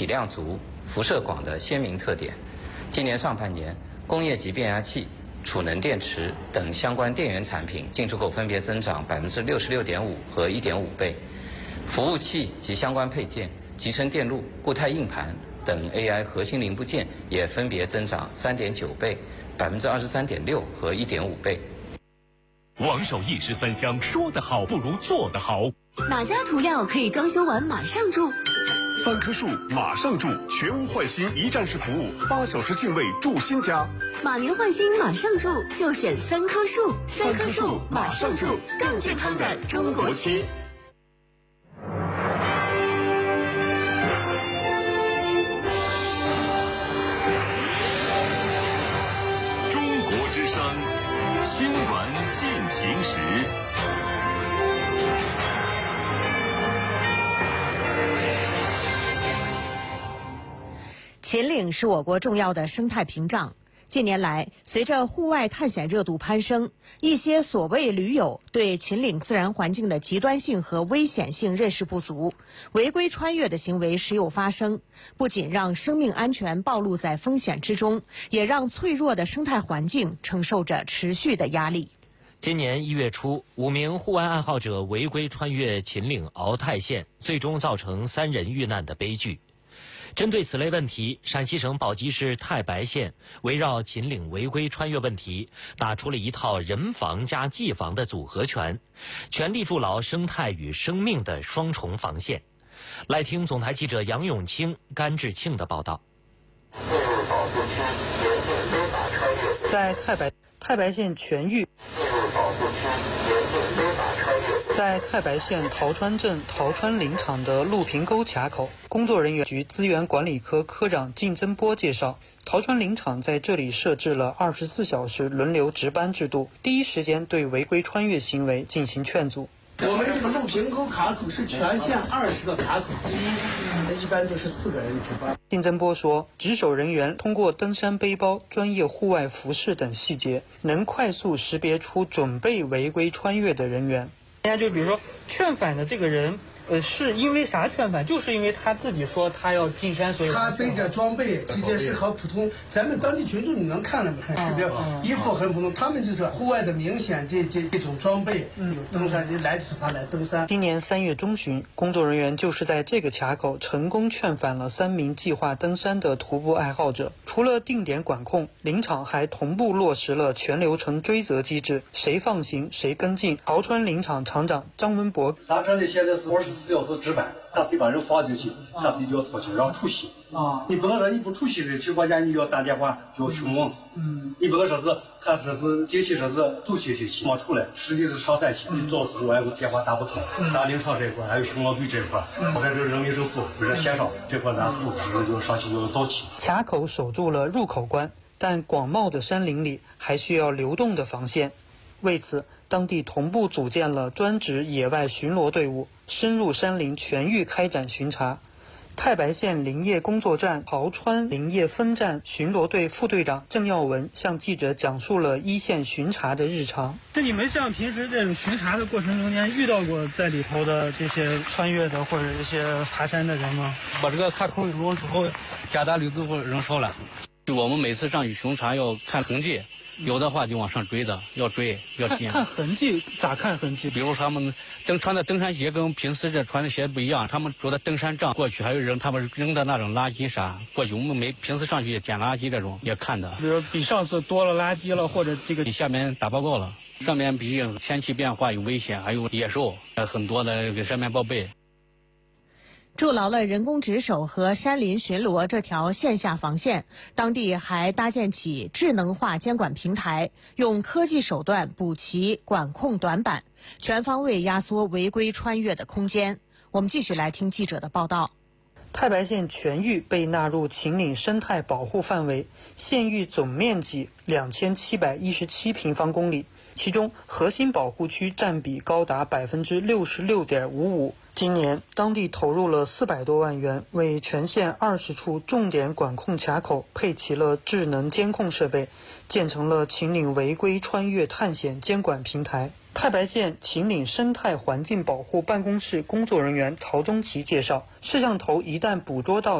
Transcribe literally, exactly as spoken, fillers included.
体量足、辐射广的鲜明特点。今年上半年，工业级变压器、储能电池等相关电源产品进出口分别增长百分之六十六点五和一点五倍，服务器及相关配件、集成电路、固态硬盘等 A I 核心零部件也分别增长三点九倍、百分之二十三点六和一点五倍。 王守义十三香，说得好不如做得好。 哪家涂料可以装修完马上住？ 三棵树马上住，全屋换新一站式服务，八小时净位住新家。 马年换新马上住，就选三棵树。三棵树马上住，更健康的中国区。 中国之声，新闻进行时。 秦岭是我国重要的生态屏障。近年来，随着户外探险热度攀升，一些所谓驴友对秦岭自然环境的极端性和危险性认识不足，违规穿越的行为时有发生，不仅让生命安全暴露在风险之中，也让脆弱的生态环境承受着持续的压力。 今年一月初，五名户外爱好者违规穿越秦岭鳌泰县，最终造成三人遇难的悲剧。针对此类问题，陕西省宝鸡市太白县围绕秦岭违规穿越问题，打出了一套人防加技防的组合拳，全力筑牢生态与生命的双重防线。来听总台记者杨永清、甘志庆的报道。 在太白太白县全域。在太白县陶川镇陶川林场的陆平沟卡口，工作人员局资源管理科科长靳增波介绍，陶川林场在这里设置了二十四小时轮流值班制度，第一时间对违规穿越行为进行劝阻。 我们这个陆平沟卡口是全县二十个卡口之一，一般都是四个人值班。 靳增波说，值守人员通过登山背包、专业户外服饰等细节，能快速识别出准备违规穿越的人员。 人家就比如说劝返的这个人，呃，是因为啥劝返？就是因为他自己说他要进山，所以他背着装备这件事和普通咱们当地群众你能看了很识别，衣服很普通，他们就是户外的明显这这这种装备，有登山人来就是他来登山。 今年三月中旬，工作人员就是在这个卡口成功劝返了三名计划登山的徒步爱好者。除了定点管控，林场还同步落实了全流程追责机制，谁放行谁跟进。陶川林场场长张文博， 咱这里现在是二十四小时值班，他谁把人放进去，他谁就要操心让出席啊！你不能说你不出席的情况下，你就要打电话就要询问，嗯，你不能说是他说是近期说是走亲戚期没出来，实际是上山去，你找时候俺电话打不通。咱林场这块还有巡逻队这块，我看这人民政府不是县上这块咱组织就上去就早起。 卡口守住了入口关，但广袤的山林里还需要流动的防线。为此，当地同步组建了专职野外巡逻队伍，深入山林全域开展巡查。太白县林业工作站陶川林业分站巡逻队副队长郑耀文向记者讲述了一线巡查的日常。 那你们像平时这种巡查的过程中间遇到过在里头的这些穿越的或者一些爬山的人吗？ 把这个卡口一弄之后，加大力之后人少了。我们每次上去巡查要看痕迹。有的话就往上追的，要追要进。 看痕迹咋看痕迹？ 比如他们登穿的登山鞋跟平时这穿的鞋不一样，他们着的登山杖过去，还有扔他们扔的那种垃圾啥过去，我们没平时上去捡垃圾这种也看的。 比如比上次多了垃圾了，或者这个你下面打报告了，上面毕竟天气变化有危险，还有野兽，很多的给上面报备。 筑牢了人工值守和山林巡逻这条线下防线，当地还搭建起智能化监管平台，用科技手段补齐管控短板，全方位压缩违规穿越的空间。我们继续来听记者的报道。 太白县全域被纳入秦岭生态保护范围，县域总面积两千七百一十七平方公里，其中核心保护区占比高达百分之六十六点五五。今年，当地投入了四百多万元，为全县二十处重点管控卡口配齐了智能监控设备，建成了秦岭违规穿越探险监管平台。太白县秦岭生态环境保护办公室工作人员曹忠奇介绍，摄像头一旦捕捉到